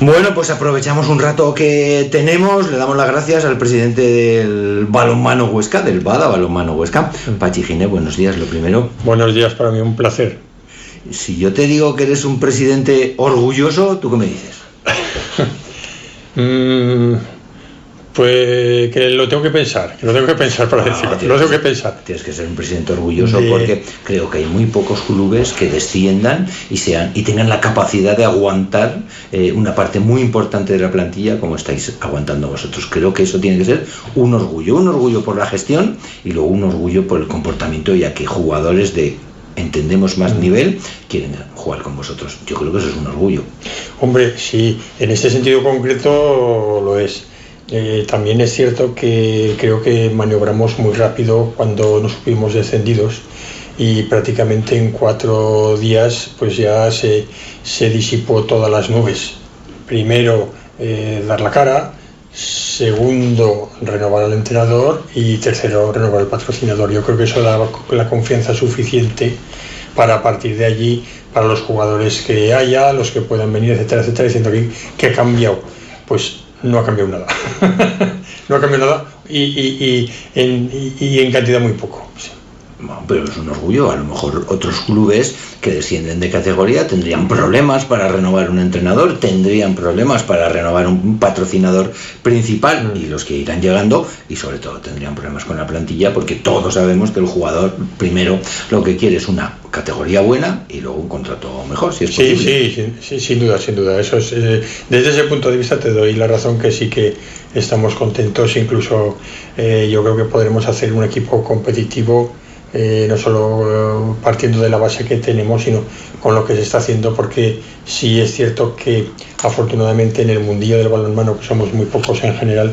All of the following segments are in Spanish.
Bueno, pues aprovechamos un rato que tenemos, le damos las gracias al presidente del Balonmano Huesca, del Bada Balonmano Huesca, Pachi Gine. Buenos días, lo primero. Buenos días, para mí un placer. Si yo te digo que eres un presidente orgulloso, ¿tú qué me dices? Pues que lo tengo que pensar para decirlo, lo tengo que pensar. Tienes que ser un presidente orgulloso porque creo que hay muy pocos clubes que desciendan y tengan la capacidad de aguantar una parte muy importante de la plantilla como estáis aguantando vosotros. Creo que eso tiene que ser un orgullo por la gestión y luego un orgullo por el comportamiento, ya que jugadores de entendemos más nivel quieren jugar con vosotros. Yo creo que eso es un orgullo. Hombre, sí, en este sentido concreto lo es. También es cierto que creo que maniobramos muy rápido cuando nos fuimos descendidos y prácticamente en 4 días pues ya se disipó todas las nubes. Primero, dar la cara. Segundo, renovar al entrenador. Y tercero, renovar al patrocinador. Yo creo que eso da la confianza suficiente para, a partir de allí, para los jugadores que haya, los que puedan venir, etcétera, etcétera, diciendo que ha cambiado. Pues no ha cambiado nada. No ha cambiado nada y en cantidad muy poco. Sí. Bueno, pero es un orgullo. A lo mejor otros clubes que descienden de categoría tendrían problemas para renovar un entrenador, tendrían problemas para renovar un patrocinador principal, y los que irán llegando, y sobre todo tendrían problemas con la plantilla, porque todos sabemos que el jugador primero lo que quiere es una categoría buena y luego un contrato mejor, si es posible. Sí, sin duda. Eso es, desde ese punto de vista te doy la razón, que sí que estamos contentos. Incluso yo creo que podremos hacer un equipo competitivo, no solo partiendo de la base que tenemos, sino con lo que se está haciendo, porque sí es cierto que afortunadamente en el mundillo del balonmano, que somos muy pocos en general,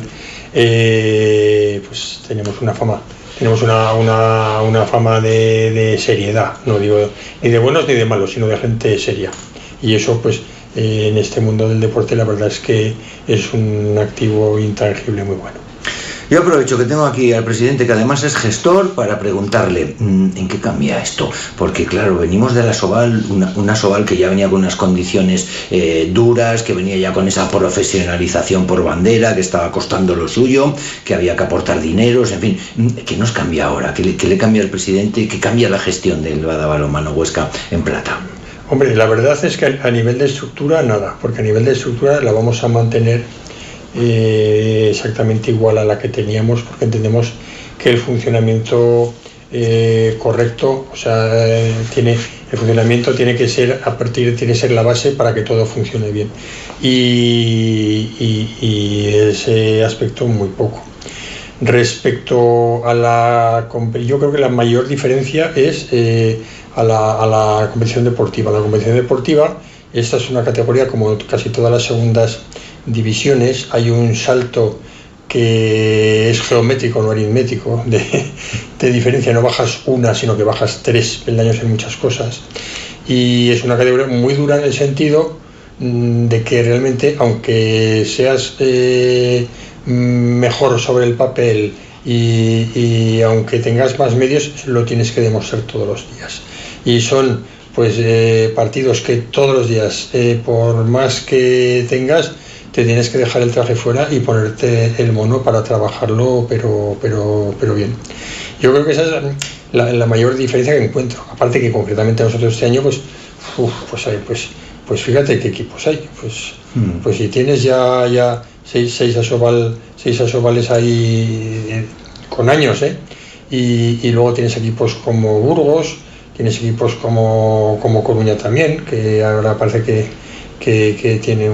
pues tenemos una fama. Tenemos una fama de seriedad, no digo ni de buenos ni de malos, sino de gente seria. Y eso, pues, en este mundo del deporte, la verdad es que es un activo intangible muy bueno. Yo aprovecho que tengo aquí al presidente, que además es gestor, para preguntarle ¿en qué cambia esto? Porque claro, venimos de la Asobal, una Asobal que ya venía con unas condiciones duras, que venía ya con esa profesionalización por bandera, que estaba costando lo suyo, que había que aportar dineros, en fin. ¿Qué nos cambia ahora? ¿Qué le cambia al presidente? ¿Qué cambia la gestión del Bada Balonmano Huesca en plata? Hombre, la verdad es que a nivel de estructura nada, porque a nivel de estructura la vamos a mantener exactamente igual a la que teníamos, porque entendemos que el funcionamiento correcto, o sea, el funcionamiento tiene que ser tiene que ser la base para que todo funcione bien, y ese aspecto muy poco. Respecto a yo creo que la mayor diferencia es a la competición deportiva. La competición deportiva, esta es una categoría, como casi todas las segundas divisiones, hay un salto que es geométrico, no aritmético, de diferencia. No bajas una, sino que bajas 3 peldaños en muchas cosas, y es una categoría muy dura en el sentido de que realmente, aunque seas mejor sobre el papel y aunque tengas más medios, lo tienes que demostrar todos los días, y son pues partidos que todos los días, por más que tengas, te tienes que dejar el traje fuera y ponerte el mono para trabajarlo, pero bien. Yo creo que esa es la mayor diferencia que encuentro. Aparte que concretamente nosotros este año, pues fíjate qué equipos hay. Pues si tienes ya seis asobales ahí con años, y luego tienes equipos como Burgos, tienes equipos como Coruña también, que ahora parece que tiene